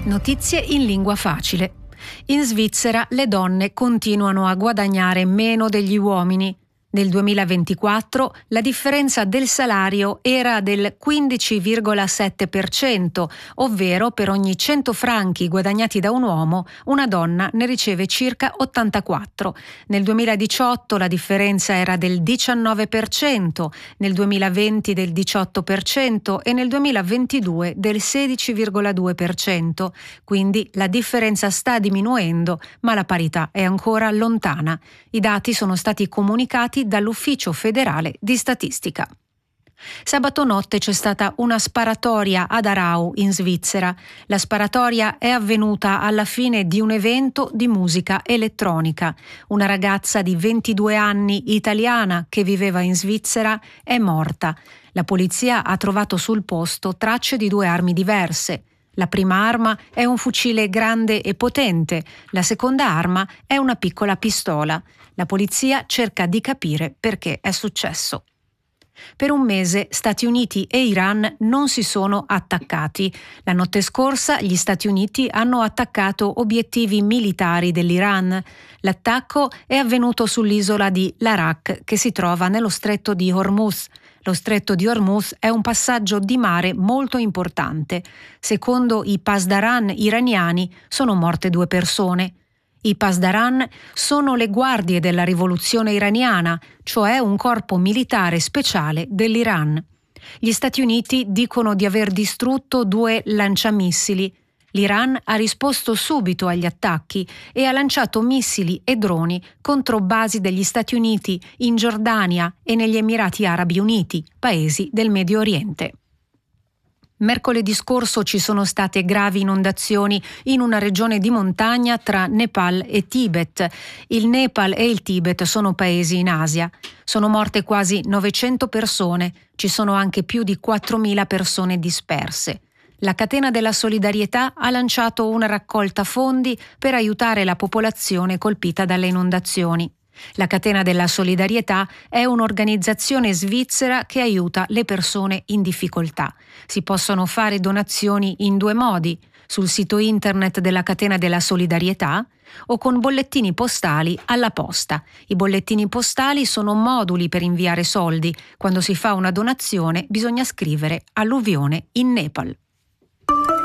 Notizie in lingua facile. In Svizzera le donne continuano a guadagnare meno degli uomini. Nel 2024 la differenza del salario era del 15,7%, ovvero per ogni 100 franchi guadagnati da un uomo, una donna ne riceve circa 84. Nel 2018 la differenza era del 19%, nel 2020 del 18% e nel 2022 del 16,2%. Quindi la differenza sta diminuendo, ma la parità è ancora lontana. I dati sono stati comunicati dall'Ufficio federale di statistica. Sabato notte c'è stata una sparatoria ad Aarau, in Svizzera. La sparatoria è avvenuta alla fine di un evento di musica elettronica. Una ragazza di 22 anni italiana che viveva in Svizzera è morta. La polizia ha trovato sul posto tracce di 2 armi diverse. La prima arma è un fucile grande e potente, la seconda arma è una piccola pistola. La polizia cerca di capire perché è successo. Per un mese Stati Uniti e Iran non si sono attaccati. La notte scorsa gli Stati Uniti hanno attaccato obiettivi militari dell'Iran. L'attacco è avvenuto sull'isola di Larak, che si trova nello stretto di Hormuz. Lo stretto di Hormuz è un passaggio di mare molto importante. Secondo i pasdaran iraniani sono morte 2 persone. I pasdaran sono le guardie della rivoluzione iraniana, cioè un corpo militare speciale dell'Iran. Gli Stati Uniti dicono di aver distrutto 2 lanciamissili. L'Iran ha risposto subito agli attacchi e ha lanciato missili e droni contro basi degli Stati Uniti in Giordania e negli Emirati Arabi Uniti, paesi del Medio Oriente. Mercoledì scorso ci sono state gravi inondazioni in una regione di montagna tra Nepal e Tibet. Il Nepal e il Tibet sono paesi in Asia. Sono morte quasi 900 persone, ci sono anche più di 4.000 persone disperse. La Catena della Solidarietà ha lanciato una raccolta fondi per aiutare la popolazione colpita dalle inondazioni. La Catena della Solidarietà è un'organizzazione svizzera che aiuta le persone in difficoltà. Si possono fare donazioni in 2 modi: sul sito internet della Catena della Solidarietà o con bollettini postali alla posta. I bollettini postali sono moduli per inviare soldi. Quando si fa una donazione bisogna scrivere alluvione in Nepal.